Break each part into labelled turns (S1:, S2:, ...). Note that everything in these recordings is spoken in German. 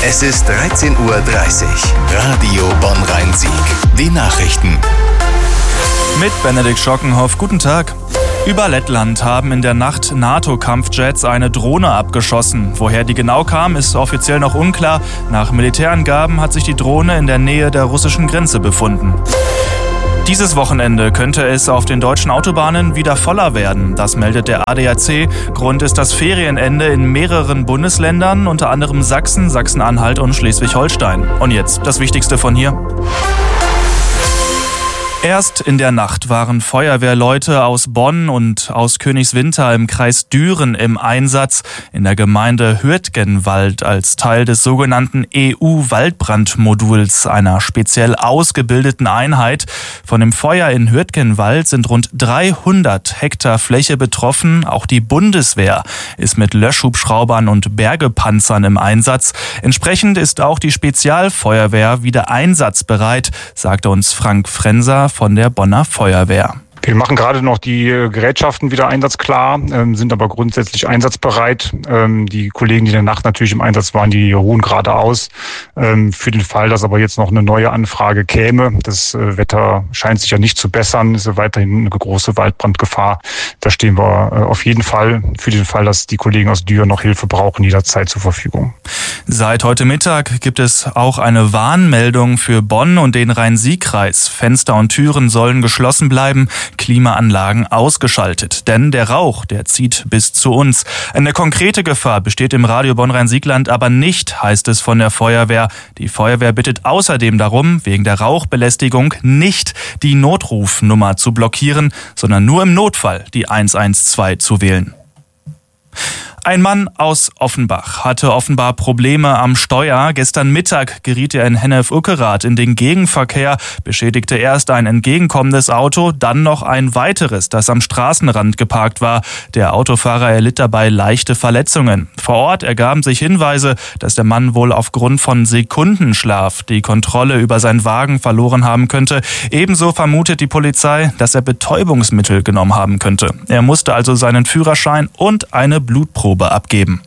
S1: Es ist 13:30 Uhr. Radio Bonn-Rhein-Sieg. Die Nachrichten.
S2: Mit Benedikt Schockenhoff. Guten Tag. Über Lettland haben in der Nacht NATO-Kampfjets eine Drohne abgeschossen. Woher die genau kam, ist offiziell noch unklar. Nach Militärangaben hat sich die Drohne in der Nähe der russischen Grenze befunden. Dieses Wochenende könnte es auf den deutschen Autobahnen wieder voller werden. Das meldet der ADAC. Grund ist das Ferienende in mehreren Bundesländern, unter anderem Sachsen, Sachsen-Anhalt und Schleswig-Holstein. Und jetzt das Wichtigste von hier. Erst in der Nacht waren Feuerwehrleute aus Bonn und aus Königswinter im Kreis Düren im Einsatz in der Gemeinde Hürtgenwald als Teil des sogenannten EU-Waldbrandmoduls, einer speziell ausgebildeten Einheit. Von dem Feuer in Hürtgenwald sind rund 300 Hektar Fläche betroffen. Auch die Bundeswehr ist mit Löschhubschraubern und Bergepanzern im Einsatz. Entsprechend ist auch die Spezialfeuerwehr wieder einsatzbereit, sagte uns Frank Frenser von der Bonner Feuerwehr.
S3: Wir machen gerade noch die Gerätschaften wieder einsatzklar, sind aber grundsätzlich einsatzbereit. Die Kollegen, die in der Nacht natürlich im Einsatz waren, die ruhen gerade aus. Für den Fall, dass aber jetzt noch eine neue Anfrage käme, das Wetter scheint sich ja nicht zu bessern, ist weiterhin eine große Waldbrandgefahr. Da stehen wir auf jeden Fall für den Fall, dass die Kollegen aus Düren noch Hilfe brauchen, jederzeit zur Verfügung.
S2: Seit heute Mittag gibt es auch eine Warnmeldung für Bonn und den Rhein-Sieg-Kreis. Fenster und Türen sollen geschlossen bleiben, Klimaanlagen ausgeschaltet. Denn der Rauch, der zieht bis zu uns. Eine konkrete Gefahr besteht im Radio Bonn-Rhein-Siegland aber nicht, heißt es von der Feuerwehr. Die Feuerwehr bittet außerdem darum, wegen der Rauchbelästigung nicht die Notrufnummer zu blockieren, sondern nur im Notfall die 112 zu wählen. Ein Mann aus Offenbach hatte offenbar Probleme am Steuer. Gestern Mittag geriet er in Hennef-Uckerath in den Gegenverkehr, beschädigte erst ein entgegenkommendes Auto, dann noch ein weiteres, das am Straßenrand geparkt war. Der Autofahrer erlitt dabei leichte Verletzungen. Vor Ort ergaben sich Hinweise, dass der Mann wohl aufgrund von Sekundenschlaf die Kontrolle über seinen Wagen verloren haben könnte. Ebenso vermutet die Polizei, dass er Betäubungsmittel genommen haben könnte. Er musste also seinen Führerschein und eine Blutprobe abgeben.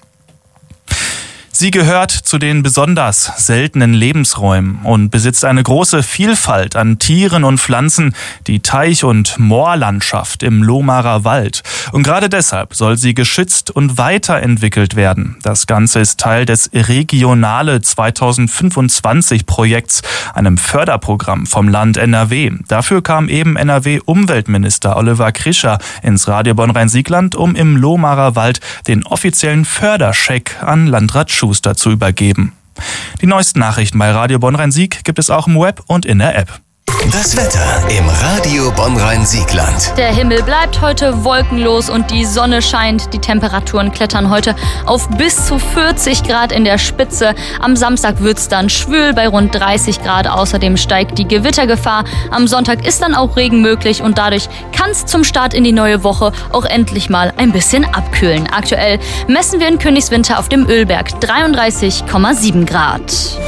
S2: Sie gehört zu den besonders seltenen Lebensräumen und besitzt eine große Vielfalt an Tieren und Pflanzen, die Teich- und Moorlandschaft im Lohmarer Wald. Und gerade deshalb soll sie geschützt und weiterentwickelt werden. Das Ganze ist Teil des Regionale 2025 Projekts, einem Förderprogramm vom Land NRW. Dafür kam eben NRW-Umweltminister Oliver Krischer ins Radio Bonn-Rhein-Siegland, um im Lohmarer Wald den offiziellen Förderscheck an Landrat Schuster zu übergeben. Die neuesten Nachrichten bei Radio Bonn-Rhein-Sieg gibt es auch im Web und in der App.
S1: Das Wetter im Radio Bonn-Rhein-Siegland.
S4: Der Himmel bleibt heute wolkenlos und die Sonne scheint. Die Temperaturen klettern heute auf bis zu 40 Grad in der Spitze. Am Samstag wird es dann schwül bei rund 30 Grad. Außerdem steigt die Gewittergefahr. Am Sonntag ist dann auch Regen möglich und dadurch kann es zum Start in die neue Woche auch endlich mal ein bisschen abkühlen. Aktuell messen wir in Königswinter auf dem Ölberg 33,7 Grad.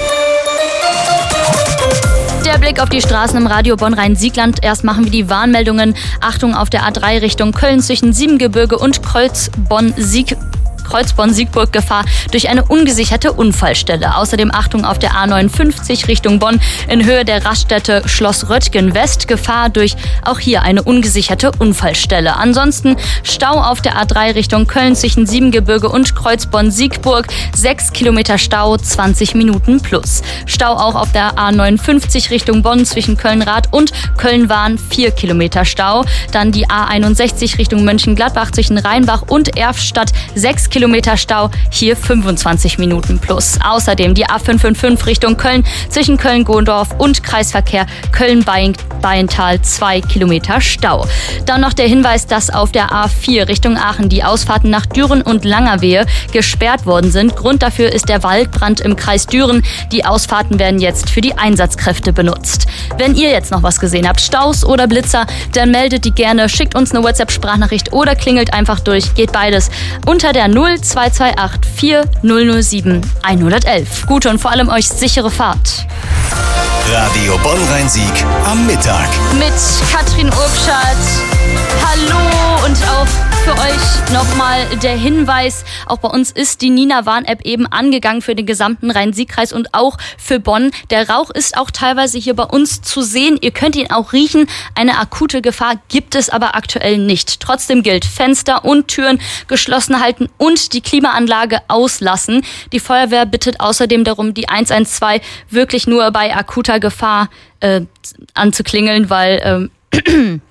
S4: Der Blick auf die Straßen im Radio Bonn-Rhein-Siegland. Erst machen wir die Warnmeldungen. Achtung auf der A3 Richtung Köln zwischen Siebengebirge und Kreuzbonn-Siegburg Gefahr durch eine ungesicherte Unfallstelle. Außerdem Achtung auf der A59 Richtung Bonn in Höhe der Raststätte Schloss Röttgen West. Gefahr durch auch hier eine ungesicherte Unfallstelle. Ansonsten Stau auf der A3 Richtung Köln zwischen Siebengebirge und Kreuzbonn-Siegburg. 6 Kilometer Stau, 20 Minuten plus. Stau auch auf der A59 Richtung Bonn zwischen Köln-Rath und Köln-Wahn. 4 Kilometer Stau. Dann die A61 Richtung Mönchengladbach zwischen Rheinbach und Erftstadt. 6 Kilometer Stau, hier 25 Minuten plus. Außerdem die A555 Richtung Köln zwischen Köln-Gondorf und Kreisverkehr Köln-Baiental 2 Kilometer Stau. Dann noch der Hinweis, dass auf der A4 Richtung Aachen die Ausfahrten nach Düren und Langerwehe gesperrt worden sind. Grund dafür ist der Waldbrand im Kreis Düren. Die Ausfahrten werden jetzt für die Einsatzkräfte benutzt. Wenn ihr jetzt noch was gesehen habt, Staus oder Blitzer, dann meldet die gerne, schickt uns eine WhatsApp-Sprachnachricht oder klingelt einfach durch. Geht beides unter der 0228 4007 111. Gute und vor allem euch sichere Fahrt.
S1: Radio Bonn-Rhein-Sieg am Mittag.
S4: Mit Katrin Urbschat. Hallo und auch für euch nochmal der Hinweis, auch bei uns ist die Nina-Warn-App eben angegangen für den gesamten Rhein-Sieg-Kreis und auch für Bonn. Der Rauch ist auch teilweise hier bei uns zu sehen. Ihr könnt ihn auch riechen. Eine akute Gefahr gibt es aber aktuell nicht. Trotzdem gilt, Fenster und Türen geschlossen halten und die Klimaanlage auslassen. Die Feuerwehr bittet außerdem darum, die 112 wirklich nur bei akuter Gefahr anzuklingeln, weil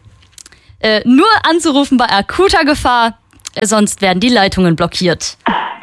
S4: nur anzurufen bei akuter Gefahr, sonst werden die Leitungen blockiert.